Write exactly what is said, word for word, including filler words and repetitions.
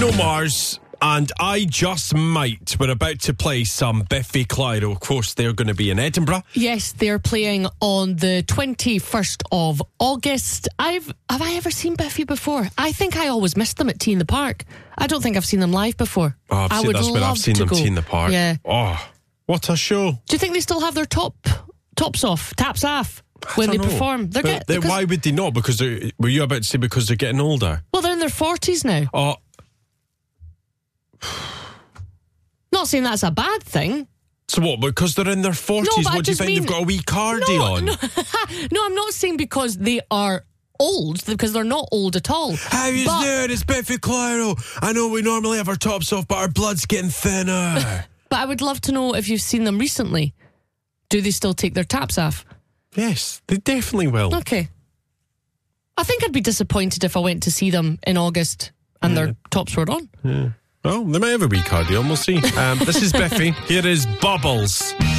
Bruno Mars and I Just Might. We're about to play some Biffy Clyro. Of course, they're going to be in Edinburgh. Yes, they're playing on the twenty-first of August. I've Have I ever seen Biffy before? I think I always missed them at Tea in the Park. I don't think I've seen them live before. Oh, I've I seen, would that's love where I've seen to them go. Tea in the Park. Yeah. Oh, what a show. Do you think they still have their top tops off, taps off, I when they don't know. perform? They're But get, then because, why would they not? Because they're, were you about to say because they're getting older? well, they're in their forties now. Oh, Not saying that's a bad thing. so what? Because they're in their forties, No, but I what do you just think? mean- They've got a wee cardi No, on. no, no, I'm not saying because they are old, because they're not old at all. How you But- doing? It's Biffy Clyro. I know we normally have our tops off, but our blood's getting thinner. But I would love to know if you've seen them recently. Do they still take their taps off? Yes, they definitely will. Okay. I think I'd be disappointed if I went to see them in August and Yeah. their tops were on. Yeah. Well, they may have a wee cardi on, we'll see. Um, this is Biffy. Here is Bubbles.